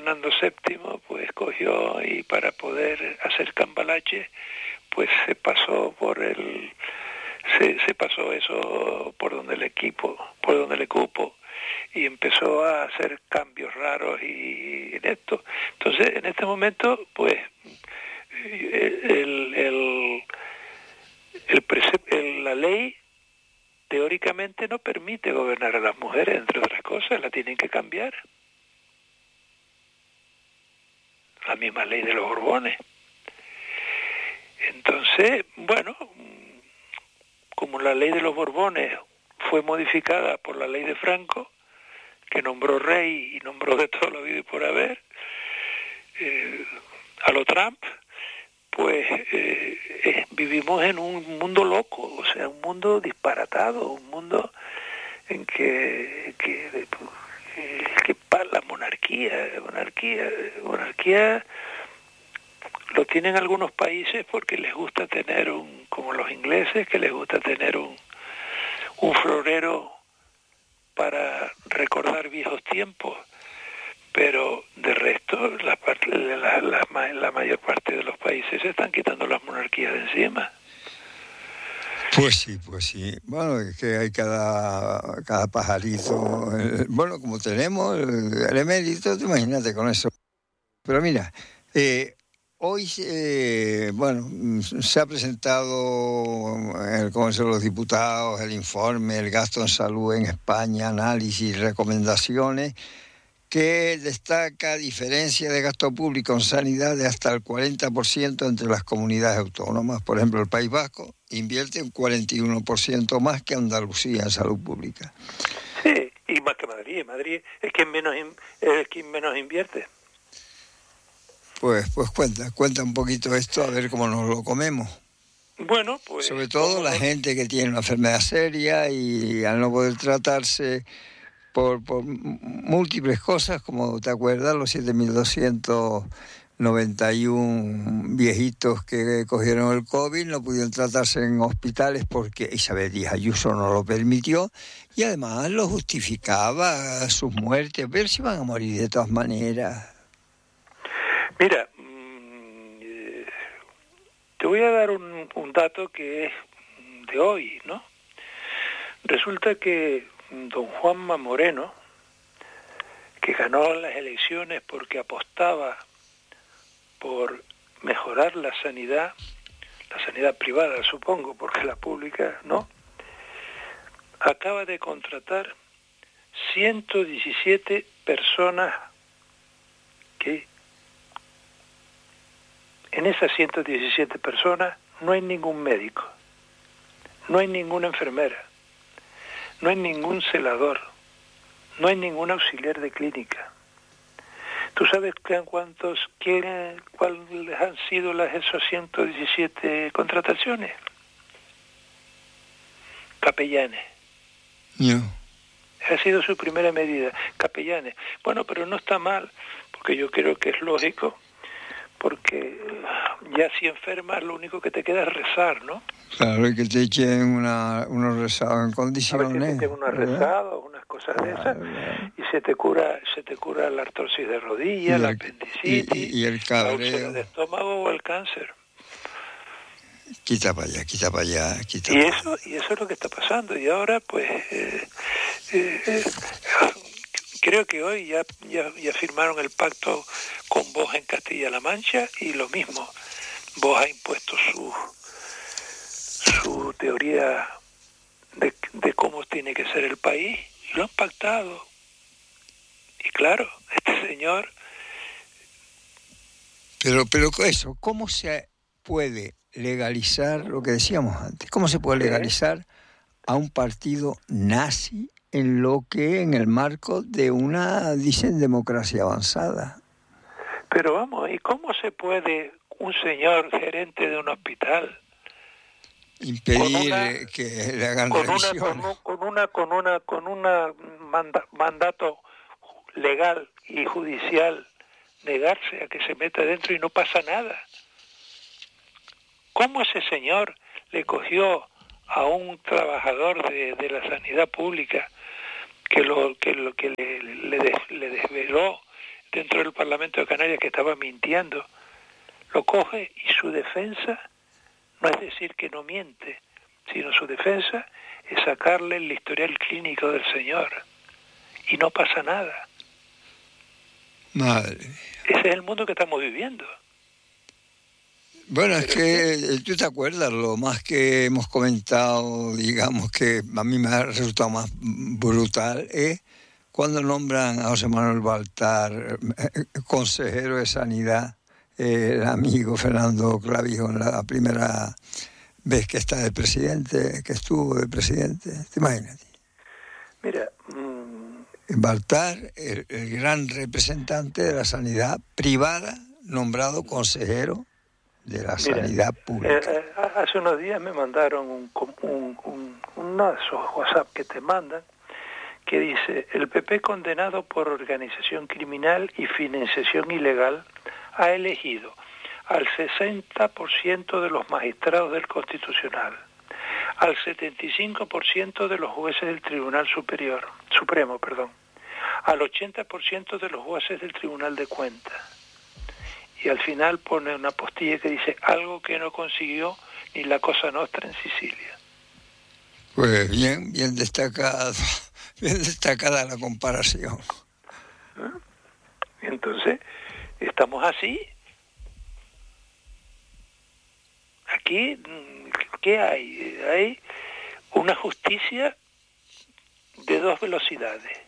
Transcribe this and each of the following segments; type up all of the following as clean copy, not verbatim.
Fernando VII pues cogió y para poder hacer cambalache pues se pasó eso por donde le cupo y empezó a hacer cambios raros y en esto. Entonces, en este momento, pues la ley teóricamente no permite gobernar a las mujeres, entre otras cosas, la tienen que cambiar. La misma ley de los Borbones. Entonces, bueno, como la ley de los Borbones fue modificada por la ley de Franco, que nombró rey y nombró de todo lo habido y por haber, a lo Trump, pues vivimos en un mundo loco, o sea, un mundo disparatado, un mundo en que la monarquía lo tienen algunos países porque les gusta tener como los ingleses, que les gusta tener un florero para recordar viejos tiempos, pero de resto la mayor parte de los países se están quitando las monarquías de encima. Pues sí. Bueno, es que hay cada pajarito. Bueno, como tenemos el emérito, imagínate con eso. Pero mira, hoy, se ha presentado en el Congreso de los Diputados el informe, el gasto en salud en España, análisis y recomendaciones, que destaca diferencia de gasto público en sanidad de hasta el 40% entre las comunidades autónomas. Por ejemplo, el País Vasco invierte un 41% más que Andalucía en salud pública. Sí, y más que Madrid. Madrid es quien menos invierte. Pues cuenta un poquito esto, a ver cómo nos lo comemos. Bueno, pues... Sobre todo la gente que tiene una enfermedad seria y al no poder tratarse por múltiples cosas, como te acuerdas, los 7.291 viejitos que cogieron el COVID no pudieron tratarse en hospitales porque Isabel Díaz Ayuso no lo permitió y además lo justificaba sus muertes, ver si van a morir de todas maneras. Mira, te voy a dar un dato que es de hoy, ¿no? Resulta que don Juanma Moreno, que ganó las elecciones porque apostaba por mejorar la sanidad privada, supongo, porque la pública no, acaba de contratar 117 personas que en esas 117 personas no hay ningún médico, no hay ninguna enfermera, no hay ningún celador, no hay ningún auxiliar de clínica. ¿Tú sabes cuáles han sido esas 117 contrataciones? Capellanes. No. Ha sido su primera medida, capellanes. Bueno, pero no está mal, porque yo creo que es lógico, porque ya si enfermas lo único que te queda es rezar, ¿no? Claro, y que te echen unos rezados en condiciones. A ver, que te echen unos rezados, unas cosas de esas, y se te cura la artrosis de rodilla, la apendicitis, y el cabreo, la úlcera de estómago o el cáncer. Quita para allá. Y eso es lo que está pasando. Y ahora, pues, creo que hoy ya firmaron el pacto con Vox en Castilla-La Mancha y lo mismo. Vox ha impuesto su teoría de cómo tiene que ser el país y lo han pactado. Y claro, este señor... Pero eso, ¿cómo se puede legalizar lo que decíamos antes? ¿Cómo se puede legalizar a un partido nazi en el marco de una, dicen, democracia avanzada? Pero vamos, ¿y cómo se puede un señor gerente de un hospital impedir que le hagan revisión? Con un mandato legal y judicial, negarse a que se meta dentro y no pasa nada? ¿Cómo ese señor le cogió a un trabajador de la sanidad pública que le desveló dentro ministro del Parlamento de Canarias que estaba mintiendo, lo coge y su defensa no es decir que no miente, sino su defensa es sacarle el historial clínico del señor. Y no pasa nada. Madre. Ese es el mundo que estamos viviendo. Bueno, es que tú te acuerdas, lo más que hemos comentado, digamos que a mí me ha resultado más brutal, es cuando nombran a José Manuel Baltar consejero de Sanidad, el amigo Fernando Clavijo, en la primera vez que está de presidente, que estuvo de presidente, ¿te imaginas? Mira, Baltar, el gran representante de la sanidad privada, nombrado consejero de la sanidad pública. Hace unos días me mandaron uno de esos WhatsApp que te mandan, que dice: el PP, condenado por organización criminal y financiación ilegal, ha elegido al 60% de los magistrados del Constitucional, al 75% de los jueces del Tribunal Supremo, al 80% de los jueces del Tribunal de Cuentas. Y al final pone una postilla que dice: algo que no consiguió ni la Cosa Nostra en Sicilia. Pues bien destacada la comparación. Entonces, estamos así. Aquí, ¿qué hay? Hay una justicia de dos velocidades.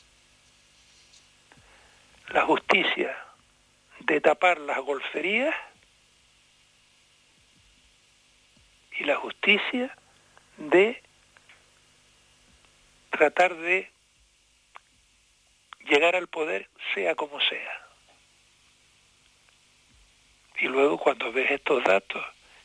La justicia de tapar las golferías y la justicia de tratar de llegar al poder sea como sea. Y luego cuando ves estos datos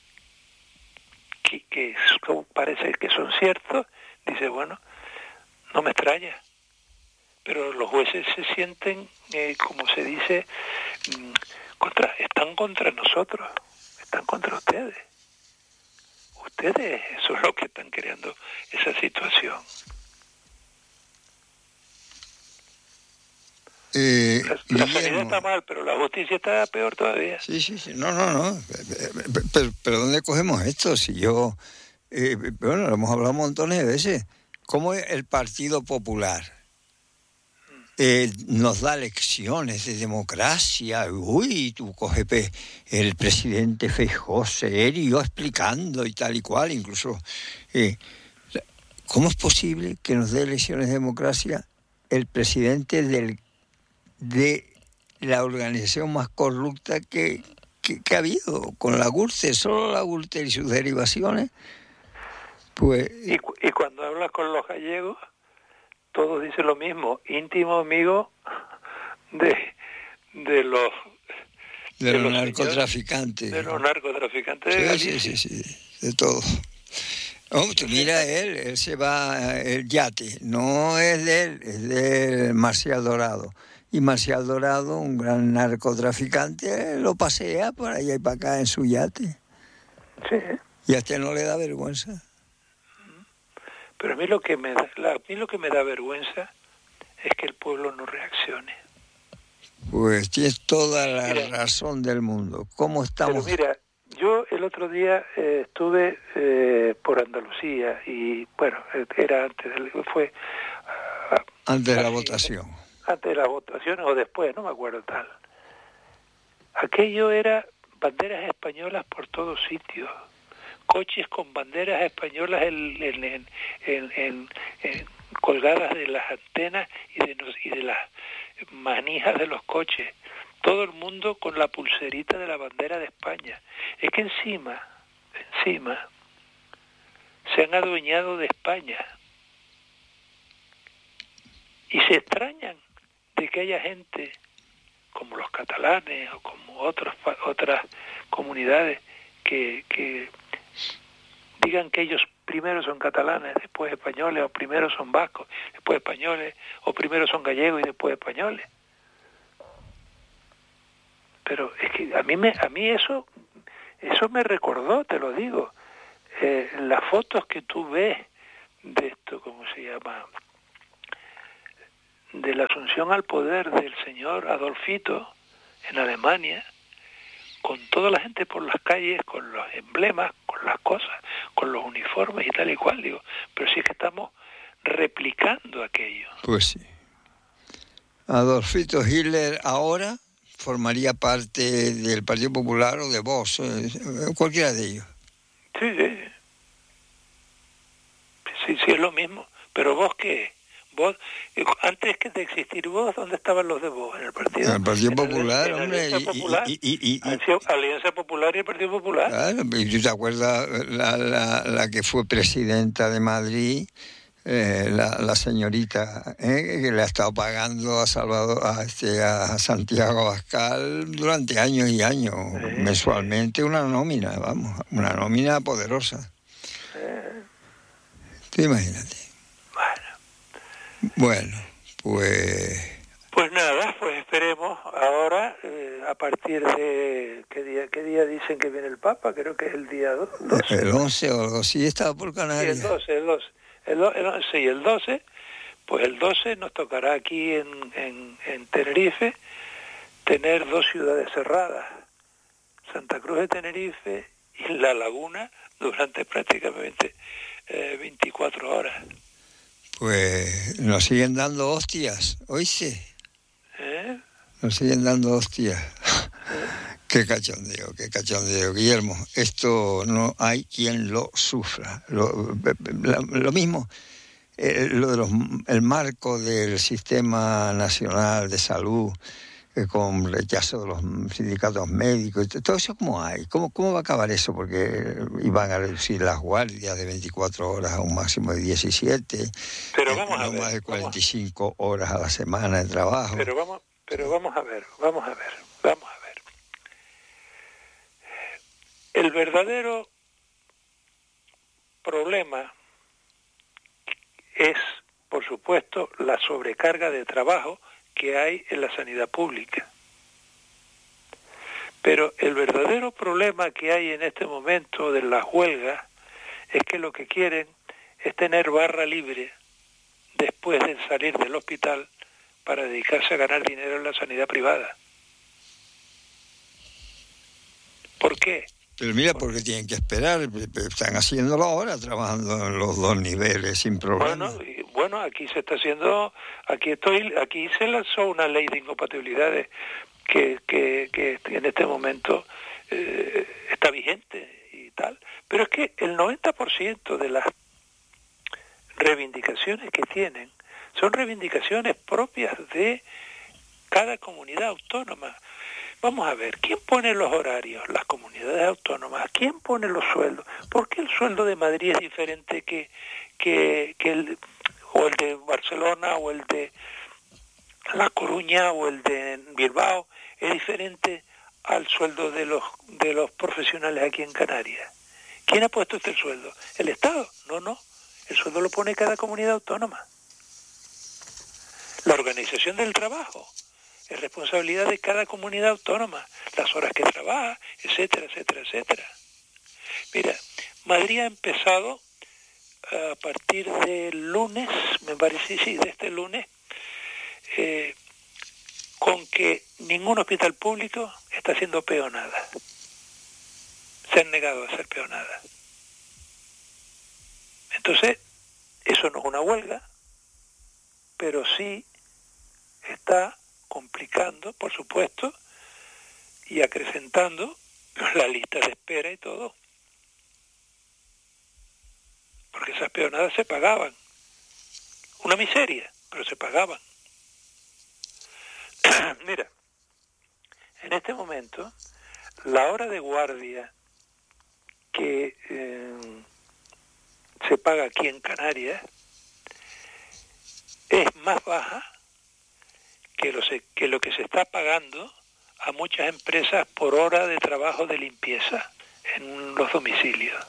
que parece que son ciertos, dices, bueno, no me extraña. Pero los jueces se sienten, como se dice, están contra nosotros, están contra ustedes. Ustedes son los que están creando esa situación. La sanidad está mal, pero la justicia está peor todavía. Sí. No. Pero ¿dónde cogemos esto? Si yo, bueno, lo hemos hablado montones de veces. ¿Cómo el Partido Popular nos da lecciones de democracia? Uy, tú coges el presidente Feijóo serio explicando y tal y cual, incluso. ¿Cómo es posible que nos dé lecciones de democracia el presidente de la organización más corrupta que ha habido, con la Gürtel, solo la Gürtel y sus derivaciones? Pues y cuando hablas con los gallegos, todos dicen lo mismo: íntimo amigo de los narcotraficantes. De los narcotraficantes de Galicia. Sí, de todo. Oh, tú mira, él se va, el yate, no es de él, es de Marcial Dorado. Y Marcial Dorado, un gran narcotraficante, lo pasea por allá y para acá en su yate. Sí. Y a este no le da vergüenza. Pero a mí lo que me da vergüenza es que el pueblo no reaccione. Pues tienes toda la razón del mundo. ¿Cómo estamos? Pero mira, yo el otro día estuve por Andalucía y, bueno, era antes de la votación. Antes de la votación o después, no me acuerdo tal. Aquello era banderas españolas por todos sitios. Coches con banderas españolas colgadas de las antenas y de las manijas de los coches. Todo el mundo con la pulserita de la bandera de España. Es que encima se han adueñado de España y se extrañan de que haya gente como los catalanes o como otras comunidades que digan que ellos primero son catalanes, después españoles, o primero son vascos, después españoles, o primero son gallegos y después españoles. Pero es que a mí eso me recordó, te lo digo, las fotos que tú ves de esto, ¿cómo se llama? de la asunción al poder del señor Adolfito en Alemania, con toda la gente por las calles, con los emblemas, con las cosas, con los uniformes y tal y cual, digo, pero sí que estamos replicando aquello. Pues sí. Adolfito Hitler ahora formaría parte del Partido Popular o de Vox, cualquiera de ellos. Sí, es lo mismo. Pero vos, ¿qué? Vos, antes que de existir vos, ¿dónde estaban los de vos? En el Partido, en el Partido Popular, hombre. Alianza Popular, Alianza Popular y el Partido Popular. Claro, ¿y tú te acuerdas la que fue presidenta de Madrid? La señorita que le ha estado pagando a Santiago Abascal durante años y años, mensualmente una nómina, una nómina poderosa. Tú imagínate. Bueno, pues nada, pues esperemos ahora, a partir de ¿qué día dicen que viene el Papa? Creo que es el día 12. El 11 o algo así, estaba por Canarias. Sí, el 12. El 12, pues el 12 nos tocará aquí en Tenerife tener dos ciudades cerradas, Santa Cruz de Tenerife y La Laguna, durante prácticamente 24 horas. Pues nos siguen dando hostias, ¿oíste? Nos siguen dando hostias. Qué cachondeo, Guillermo. Esto no hay quien lo sufra. Lo mismo, el marco del Sistema Nacional de Salud, con rechazo de los sindicatos médicos, todo eso, ¿cómo hay? ¿Cómo va a acabar eso? Porque iban a reducir las guardias de 24 horas a un máximo de 17, pero vamos a ver, más de 45 horas a la semana de trabajo. Pero vamos a ver. El verdadero problema es, por supuesto, la sobrecarga de trabajo que hay en la sanidad pública. Pero el verdadero problema que hay en este momento de las huelgas es que lo que quieren es tener barra libre después de salir del hospital para dedicarse a ganar dinero en la sanidad privada. ¿Por qué? Pero mira, porque tienen que esperar, están haciéndolo ahora, trabajando en los dos niveles sin problema. Bueno, aquí se está haciendo, aquí se lanzó una ley de incompatibilidades que en este momento está vigente y tal, pero es que el 90% de las reivindicaciones que tienen son reivindicaciones propias de cada comunidad autónoma. Vamos a ver, ¿quién pone los horarios? Las comunidades autónomas. ¿Quién pone los sueldos? ¿Por qué el sueldo de Madrid es diferente que el de Barcelona, o el de La Coruña, o el de Bilbao es diferente al sueldo de los profesionales aquí en Canarias? ¿Quién ha puesto este sueldo? ¿El Estado? No. El sueldo lo pone cada comunidad autónoma. La organización del trabajo es responsabilidad de cada comunidad autónoma, las horas que trabaja, etcétera. Mira, Madrid ha empezado a partir del lunes, me parece, sí, de este lunes, con que ningún hospital público está haciendo peonada. Se han negado a hacer peonada. Entonces, eso no es una huelga, pero sí está complicando, por supuesto, y acrecentando la lista de espera y todo. Porque esas peonadas se pagaban. Una miseria, pero se pagaban. Mira, en este momento, la hora de guardia que se paga aquí en Canarias es más baja que lo que se está pagando a muchas empresas por hora de trabajo de limpieza en los domicilios.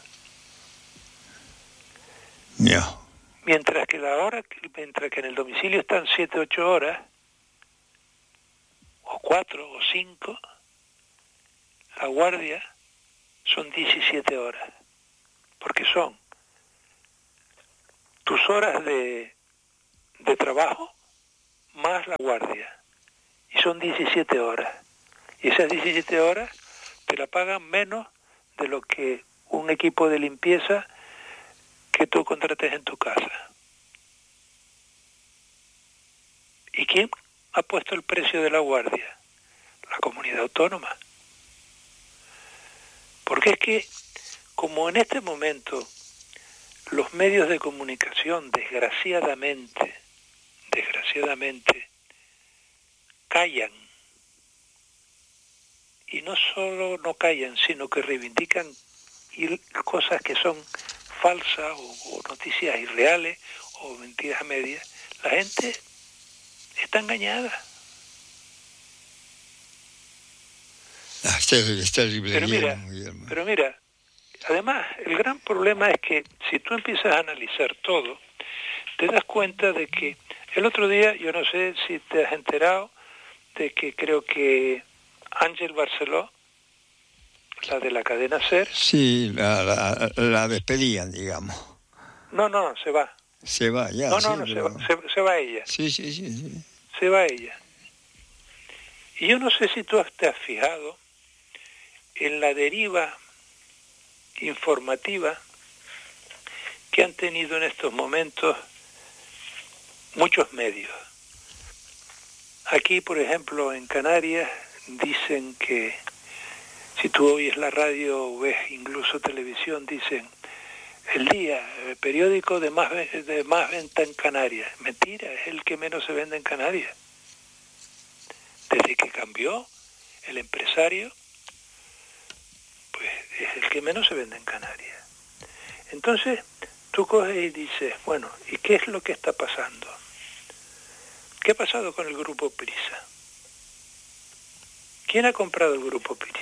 Yeah. Mientras que en el domicilio están 7, 8 horas, o 4 o 5, la guardia son 17 horas, porque son tus horas de trabajo más la guardia. Y son 17 horas. Y esas 17 horas te la pagan menos de lo que un equipo de limpieza que tú contrates en tu casa. ¿Y quién ha puesto el precio de la guardia? La comunidad autónoma. Porque es que, como en este momento los medios de comunicación, desgraciadamente, callan, y no solo no callan, sino que reivindican cosas que son falsas o noticias irreales o mentiras a medias, la gente está engañada. Es terrible. Pero mira, además, el gran problema es que si tú empiezas a analizar todo, te das cuenta de que el otro día, yo no sé si te has enterado, de que creo que Ángel Barceló, la de la cadena SER... Sí, la despedían, digamos. No, se va. Se va, ya. Se va ella. Sí. Se va ella. Y yo no sé si tú te has fijado en la deriva informativa que han tenido en estos momentos muchos medios. Aquí, por ejemplo, en Canarias, dicen que, si tú oyes la radio o ves incluso televisión, dicen, El Día, el periódico de más venta en Canarias. Mentira, es el que menos se vende en Canarias. Desde que cambió el empresario, pues es el que menos se vende en Canarias. Entonces, tú coges y dices, bueno, ¿y qué es lo que está pasando? ¿Qué ha pasado con el Grupo Prisa? ¿Quién ha comprado el Grupo Prisa?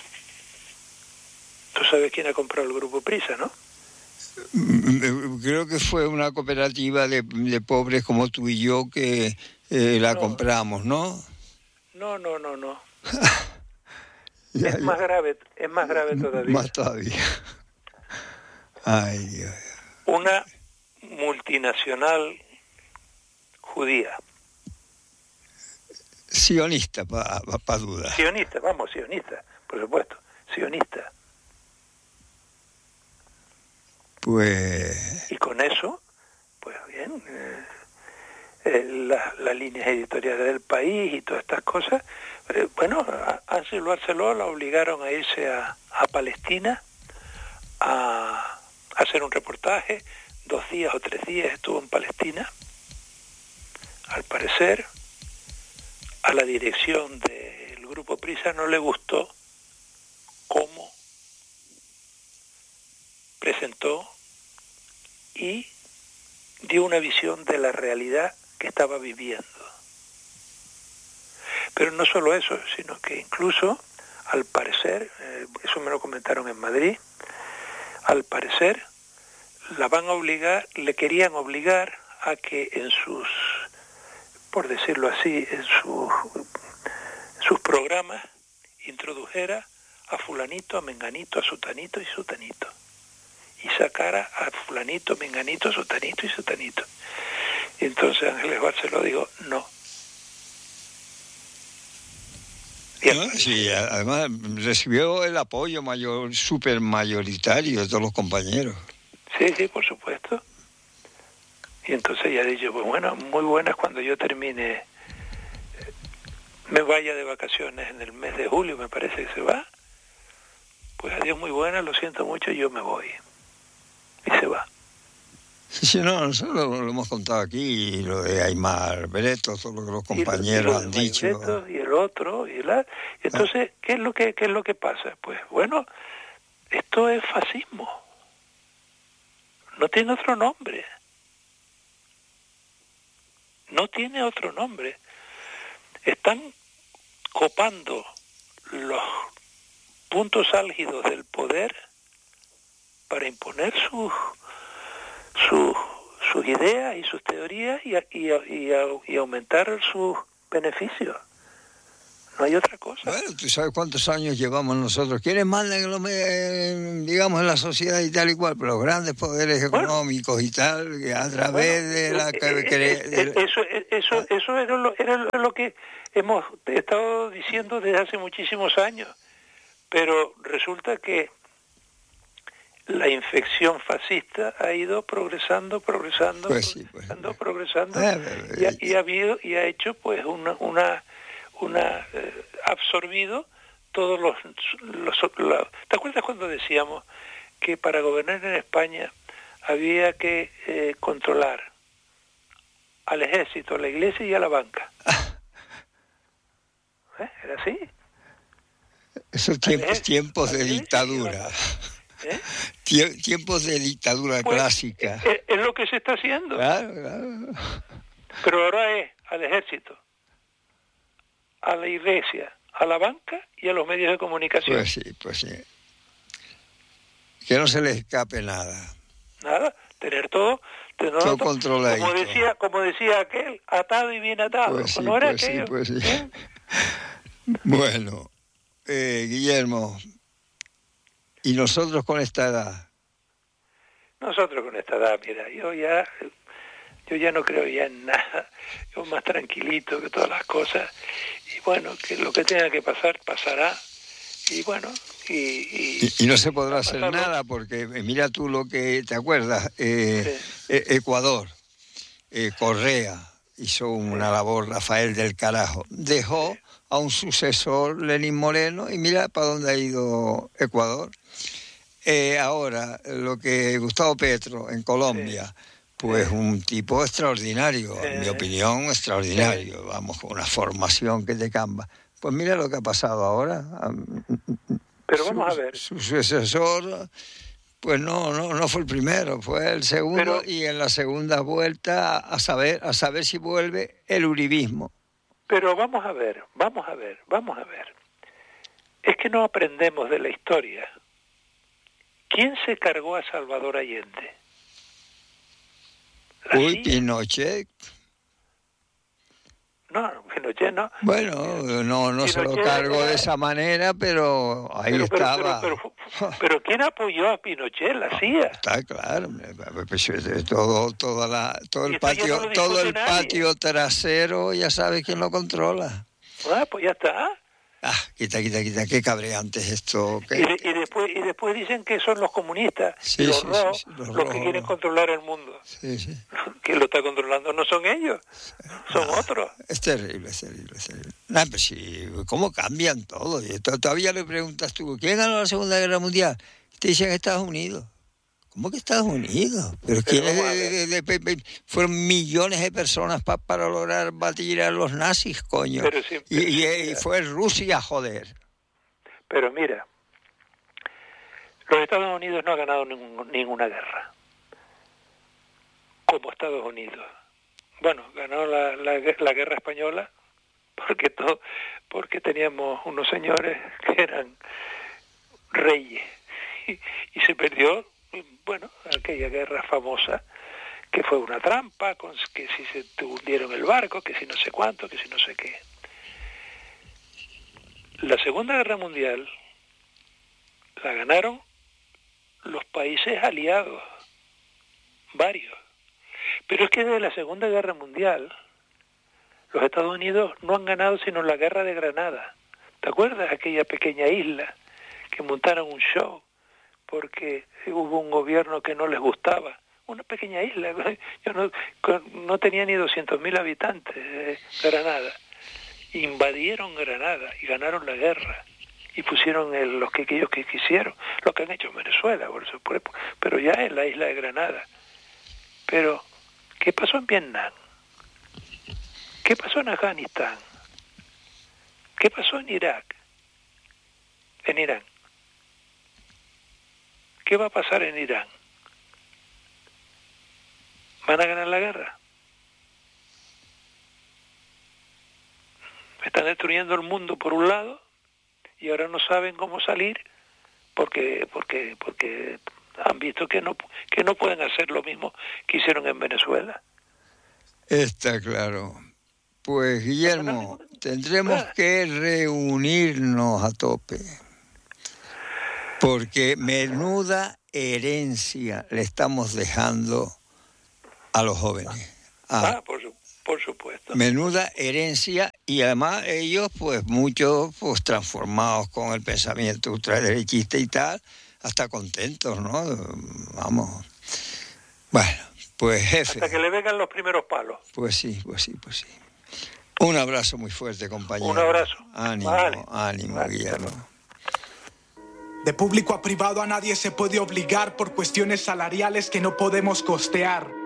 Tú sabes quién ha comprado el Grupo Prisa, ¿no? Creo que fue una cooperativa de pobres como tú y yo que la compramos, ¿no? No. Es más grave todavía. Más todavía. Ay, Dios. Una multinacional judía. Sionista, para duda. Sionista, por supuesto, sionista. Pues... Y con eso, pues bien, las líneas editoriales del país y todas estas cosas, bueno, Ángel Barceló la obligaron a irse a Palestina a hacer un reportaje, 2 días o 3 días estuvo en Palestina. Al parecer, a la dirección del Grupo Prisa no le gustó cómo presentó y dio una visión de la realidad que estaba viviendo. Pero no solo eso, sino que incluso, al parecer, eso me lo comentaron en Madrid, al parecer le querían obligar a que en sus, por decirlo así, en sus programas introdujera a fulanito, a menganito, a sutanito y sutanito. Y sacara a fulanito, menganito, sutanito y sutanito. Y entonces Ángeles Barceló dijo, no. Sí, además recibió el apoyo súper mayoritario de todos los compañeros. Sí, por supuesto. Y entonces ya he dicho, pues bueno, muy buenas cuando yo termine, me vaya de vacaciones en el mes de julio, me parece que se va. Pues adiós, muy buenas, lo siento mucho, yo me voy. Y se va. Sí, no, nosotros lo hemos contado aquí, lo de Aymar Breto, todo lo que los compañeros han dicho. Breto, y el otro, entonces, ¿qué es lo que pasa? Pues bueno, esto es fascismo. No tiene otro nombre. No tiene otro nombre. Están copando los puntos álgidos del poder para imponer sus ideas y sus teorías y aumentar sus beneficios. no hay otra cosa. Bueno, tú sabes cuántos años llevamos nosotros. ¿Quiénes mandan digamos, en la sociedad y tal y cual? Pero los grandes poderes económicos y tal, que a través de la... Eso era lo que hemos estado diciendo desde hace muchísimos años. Pero resulta que la infección fascista ha ido progresando, progresando y ha hecho pues absorbido todos los ¿te acuerdas cuando decíamos que para gobernar en España había que controlar al ejército, a la iglesia y a la banca? ¿Era así? Esos tiempos de dictadura. Tiempos de dictadura clásica. Es lo que se está haciendo. Claro. Pero ahora es al ejército, a la iglesia, a la banca y a los medios de comunicación. Pues sí. Que no se les escape nada. Nada, tener todo controladito. Como decía aquel, atado y bien atado. Pues sí. Bueno, Guillermo, ¿y nosotros con esta edad? Nosotros con esta edad, mira, yo ya no creo ya en nada. Yo más tranquilito que todas las cosas. Y bueno, que lo que tenga que pasar, pasará. Y bueno, y no se podrá hacer nada porque mira tú lo que te acuerdas, Ecuador, Correa hizo una labor, Rafael del Carajo, dejó a un sucesor, Lenín Moreno, y mira para dónde ha ido Ecuador. Ahora, lo que Gustavo Petro en Colombia, pues un tipo extraordinario, en mi opinión, extraordinario, vamos, con una formación que te cambia. Pues mira lo que ha pasado ahora. Pero vamos a ver. Su sucesor, pues no fue el primero, fue el segundo, y en la segunda vuelta a saber si vuelve el uribismo. Pero vamos a ver. Es que no aprendemos de la historia. ¿Quién se cargó a Salvador Allende? Pinochet. No, Pinochet no. Bueno, no se lo cargó de esa manera, pero ahí estaba. Pero ¿quién apoyó a Pinochet? La CIA. Está claro, todo el patio trasero, ya sabe quién lo controla. Pues ya está. Quita, qué cabreante es esto. Y después dicen que son los comunistas, los que quieren controlar el mundo. Sí. Quien lo está controlando no son ellos, son otros. Es terrible. Pues sí, ¿cómo cambian todo? Y todavía le preguntas tú, ¿quién ganó la Segunda Guerra Mundial? Te dicen Estados Unidos. ¿Cómo que Estados Unidos? Pero fueron millones de personas para lograr batir a los nazis, coño. Y fue Rusia, joder. Pero mira, los Estados Unidos no han ganado ninguna guerra. Como Estados Unidos. Bueno, ganó la guerra española porque teníamos unos señores que eran reyes y se perdió. Bueno, aquella guerra famosa que fue una trampa, que si se hundieron el barco, que si no sé cuánto, que si no sé qué. La Segunda Guerra Mundial la ganaron los países aliados, varios. Pero es que desde la Segunda Guerra Mundial los Estados Unidos no han ganado sino la Guerra de Granada. ¿Te acuerdas? Aquella pequeña isla que montaron un show porque hubo un gobierno que no les gustaba. Una pequeña isla, no tenía ni 200.000 habitantes, Granada. Invadieron Granada y ganaron la guerra. Y pusieron los que ellos quisieron, lo que han hecho en Venezuela, por supuesto, pero ya en la isla de Granada. Pero, ¿qué pasó en Vietnam? ¿Qué pasó en Afganistán? ¿Qué pasó en Irak? En Irán. ¿Qué va a pasar en Irán? ¿Van a ganar la guerra? Están destruyendo el mundo por un lado y ahora no saben cómo salir porque han visto que no pueden hacer lo mismo que hicieron en Venezuela. Está claro. Pues Guillermo, tendremos que reunirnos a tope, porque menuda herencia le estamos dejando a los jóvenes. Por supuesto. Menuda herencia, y además ellos, pues muchos, pues transformados con el pensamiento ultraderechista y tal, hasta contentos, ¿no? Vamos. Bueno, pues jefe. Hasta que le vengan los primeros palos. Pues sí. Un abrazo muy fuerte, compañero. Un abrazo. Ánimo, Guillermo. De público a privado a nadie se puede obligar por cuestiones salariales que no podemos costear.